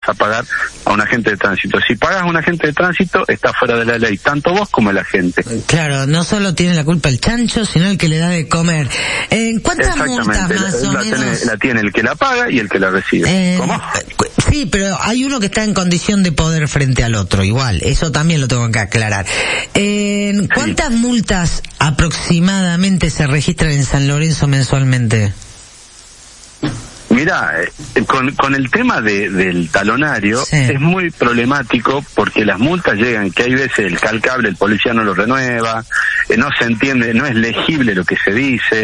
a pagar a un agente de tránsito. Si pagas a un agente de tránsito, está fuera de la ley, tanto vos como el agente. Claro, no solo tiene la culpa el chancho, sino el que le da de comer. ¿Cuántas multas más o menos? La tiene el que la paga y el que la recibe. ¿Cómo? Sí, pero hay uno que está en condición de poder frente al otro, igual, eso también lo tengo que aclarar. ¿Cuántas multas aproximadamente se registran en San Lorenzo mensualmente? Mira, con el tema del talonario, sí, es muy problemático porque las multas llegan, que hay veces el calcable, el policía no lo renueva, no se entiende, no es legible lo que se dice,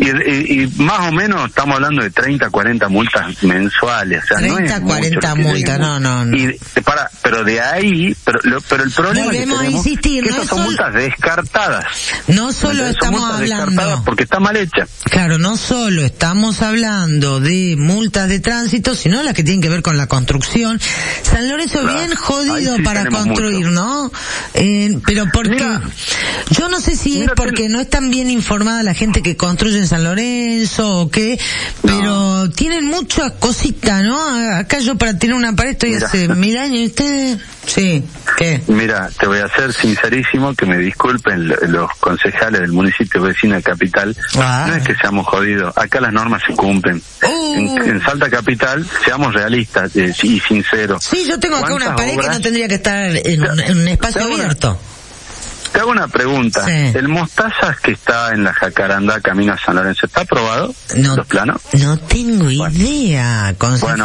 y más o menos estamos hablando de 30, 40 multas mensuales. O sea, 30, no es 40 multas, no. Pero de ahí, pero el problema volvemos que tenemos, a insistir, que esas son multas descartadas. No solo estamos hablando, porque está mal hecha. Claro, no solo estamos hablando de multas de tránsito, sino las que tienen que ver con la construcción. San Lorenzo bien jodido sí para construir, mucho, ¿no? Pero porque yo no sé si es porque no es tan bien informada la gente que construye en San Lorenzo o qué, pero tienen muchas cositas, ¿no? Acá yo para tener una pared estoy hace 1000 años y ustedes... Sí, ¿qué? Mira, te voy a ser sincerísimo, que me disculpen los concejales del municipio vecino de Capital. No es que seamos jodidos, acá las normas se cumplen. En Salta Capital, seamos realistas y sinceros. Sí, yo tengo acá una pared que no tendría que estar en un espacio abierto. Te hago una pregunta. Sí. ¿El Mostazas que está en la Jacarandá, camino a San Lorenzo, está aprobado? ¿Los planos? No tengo idea, concejal.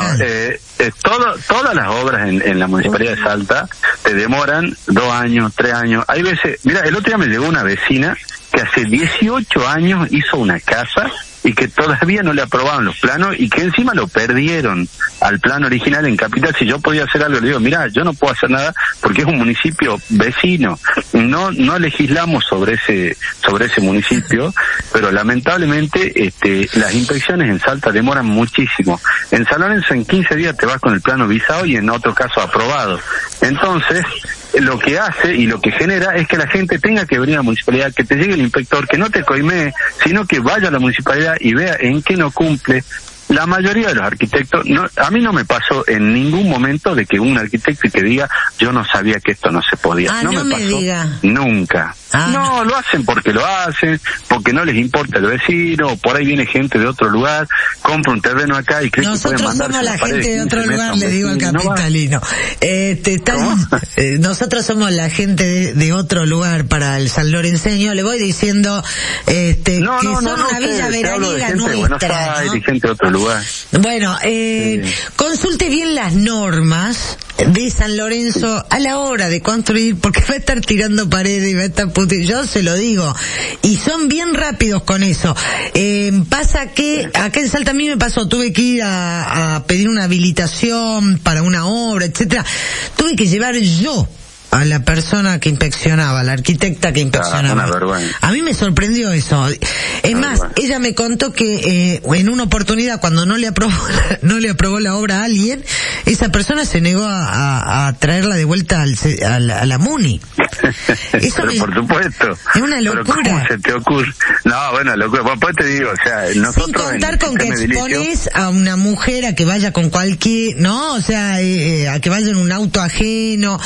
Bueno, todas las obras en la Municipalidad de Salta te demoran 2 años, 3 años. Hay veces, mira, el otro día me llegó una vecina que hace 18 años hizo una casa y que todavía no le aprobaban los planos y que encima lo perdieron al plan original en Capital. Si yo podía hacer algo, le digo, mira, yo no puedo hacer nada porque es un municipio vecino, no legislamos sobre ese municipio, pero lamentablemente las inspecciones en Salta demoran muchísimo. En San Lorenzo en 15 días te vas con el plano visado y en otro caso aprobado. Entonces, lo que hace y lo que genera es que la gente tenga que venir a la municipalidad, que te llegue el inspector, que no te coimee, sino que vaya a la municipalidad y vea en qué no cumple. La mayoría de los arquitectos, a mí no me pasó en ningún momento de que un arquitecto que diga, yo no sabía que esto no se podía. No me pasó diga. Nunca. No, lo hacen porque lo hacen, porque no les importa el vecino, o por ahí viene gente de otro lugar, compra un terreno acá y cree que puede mandarse. Nosotros somos la gente de otro lugar, le digo al capitalino. Nosotros somos la gente de otro lugar para el San Lorenseño, le voy diciendo que son una villa veraniega nuestra, ¿no? Gente de otro lugar. Bueno, consulte bien las normas de San Lorenzo a la hora de construir, porque va a estar tirando paredes y va a estar yo se lo digo, y son bien rápidos con eso. Pasa que acá en Salta a mí me pasó, tuve que ir a pedir una habilitación para una obra, etcétera. Tuve que llevar yo a la persona que inspeccionaba, la arquitecta que inspeccionaba. A mí me sorprendió eso. Es más, ella me contó que en una oportunidad, cuando no le aprobó la obra a alguien, esa persona se negó a traerla de vuelta a la MUNI. Eso pero por supuesto. Es una locura. Pero ¿cómo se te ocurre? No, bueno, locura. Pues te digo, o sea, nosotros... Sin contar con que expones a una mujer a que vaya con cualquier... ¿no? O sea, a que vaya en un auto ajeno...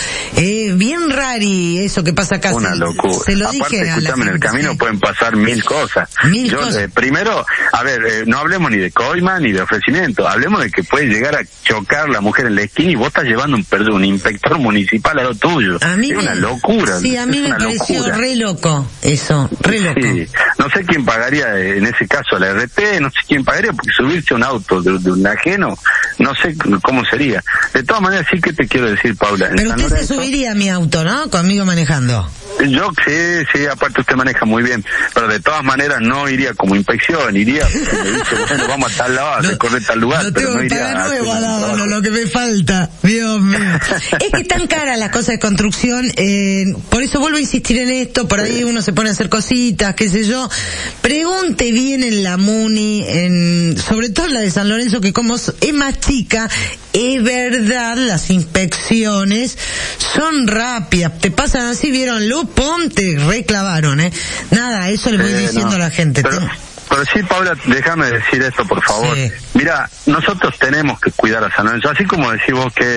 bien rari eso que pasa acá. Una locura. Se lo aparte, dije escúchame, en el camino pueden pasar 1000 cosas. Primero, a ver, no hablemos ni de coima ni de ofrecimiento, hablemos de que puede llegar a chocar la mujer en la esquina y vos estás llevando un inspector municipal a lo tuyo. Es una locura. Sí, a mí me pareció re loco eso, re loco. Sí. No sé quién pagaría en ese caso la RT, no sé quién pagaría, porque subirse a un auto de un ajeno, no sé cómo sería. De todas maneras, sí que te quiero decir, Paula. Pero usted se subiría a mi auto, ¿no? Conmigo manejando. Yo sí, aparte usted maneja muy bien, pero de todas maneras no iría como inspección, iría, me dice, bueno, vamos a tal lado, a recorrer tal lugar, pero no iría nuevo, lo que me falta, Dios mío. Es que están caras las cosas de construcción, por eso vuelvo a insistir en esto, por ahí uno se pone a hacer cositas, qué sé yo. Pregunte bien en la MUNI, sobre todo en la de San Lorenzo, que como es más chica, es verdad, las inspecciones son rápidas, te pasan así, vieron luz, pum, te reclavaron, Nada, eso le voy diciendo a la gente. Pero sí, Paula, déjame decir esto, por favor. Sí. Mira, nosotros tenemos que cuidar a San Lorenzo, así como decís vos que